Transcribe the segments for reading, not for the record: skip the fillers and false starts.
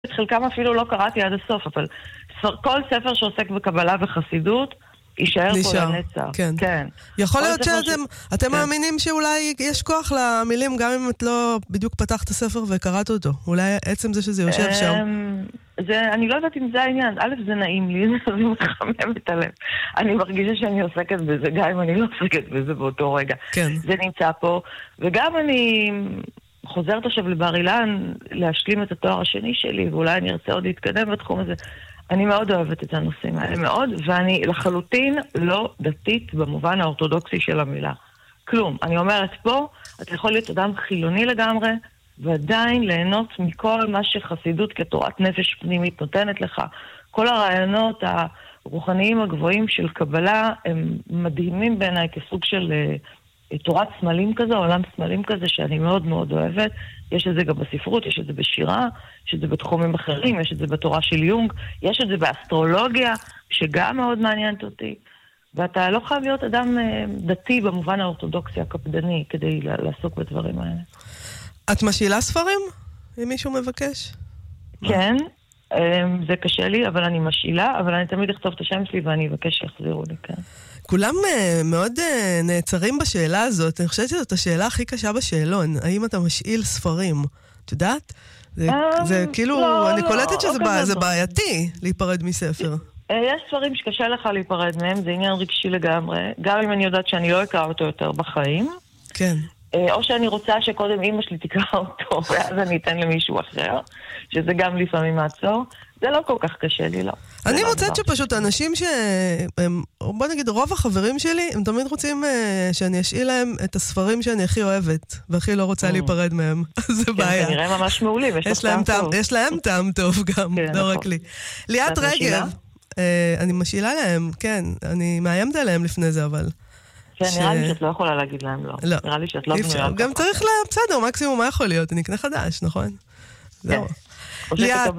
את חלקם אפילו לא קראתי עד הסוף, אבל כל ספר שעוסק בקבלה וחסידות, יישאר פה לנצח. כן. יכול להיות שאתם מאמינים שאולי יש כוח למילים, גם אם את לא בדיוק פתחת הספר וקראת אותו. אולי עצם זה שזה יושב שם. אני לא יודעת אם זה העניין. א', זה נעים לי, זה מחמם את הלב. אני מרגישה שאני עוסקת בזה, גם אם אני לא עוסקת בזה באותו רגע. זה נמצא פה. וגם אני חוזרת עכשיו לבר אילן להשלים את התואר השני שלי, ואולי אני ארצה עוד להתקדם בתחום הזה. אני מאוד אוהבת את הנושאים האלה, מאוד, ואני לחלוטין לא דתית במובן האורתודוקסי של המילה. כלום. אני אומרת פה, אתה יכול להיות אדם חילוני לגמרי, ועדיין ליהנות מכל מה שחסידות כתורת נפש פנימית נותנת לך. כל הרעיונות הרוחניים הגבוהים של קבלה הם מדהימים בעיניי כסוג של תורת סמלים כזה, עולם סמלים כזה שאני מאוד מאוד אוהבת. יש את זה גם בספרות, יש את זה בשירה, יש את זה בתחומים אחרים, יש את זה בתורה של יונג, יש את זה באסטרולוגיה, שגם מאוד מעניינת אותי. ואתה לא חייב להיות אדם דתי במובן האורתודוקסי הקפדני כדי לעסוק בדברים האלה. את משאילה ספרים? אם מישהו מבקש? כן, זה קשה לי, אבל אני משאילה, אבל אני תמיד אכתוב את השם שלי ואני אבקש שיחזירו לי, כן. כולם מאוד נעצרים בשאלה הזאת. אני חושבת שזאת השאלה הכי קשה בשאלון. האם אתה משאיל ספרים? את יודעת? זה כאילו, אני קולטת שזה בעייתי להיפרד מספר. יש ספרים שקשה לך להיפרד מהם, זה עניין רגשי לגמרי. גם אם אני יודעת שאני לא אקרא אותו יותר בחיים. כן. או שאני רוצה שקודם אמא שלי תקרא אותו, ואז אני אתן למישהו אחר, שזה גם לפעמים מעצור. זה לא כל כך קשה לי, לא. אני מוצאת שפשוט אנשים בוא נגיד, רוב החברים שלי, הם תמיד רוצים שאני אשאיל להם את הספרים שאני הכי אוהבת, והכי לא רוצה להיפרד מהם. זה בעיה. כן, נראה ממש מעולים, יש להם טעם טוב גם, לא רק לי. ליאת רגב, אני משאילה להם, כן, אני מאיימת עליהם לפני זה, אבל... כן, נראה לי שאת לא יכולה להגיד להם לא. נראה לי שאת לא בנויה. גם צריך להם, בסדר, מקסימום מה יכול להיות? אני אקנה חדש, נכון? זהו. ליאת,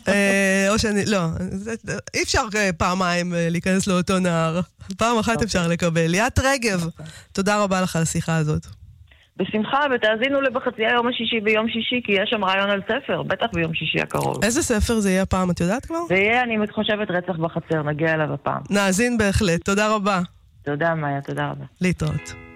או שאני, לא, אי אפשר פעמיים להיכנס לאותו נער. פעם אחת אפשר לקבל. ליאת רגב, תודה רבה לך על השיחה הזאת. בשמחה, ותאזינו לבחצי היום השישי ביום שישי, כי יש שם רעיון על ספר, בטח ביום שישי הקרוב. איזה ספר זה יהיה הפעם, את יודעת כבר? זה יהיה, אני חושבת, רצח בחצר, נגיע אליו הפעם. נאזין בהחלט, תודה רבה. תודה, מאיה, תודה רבה. להתראות.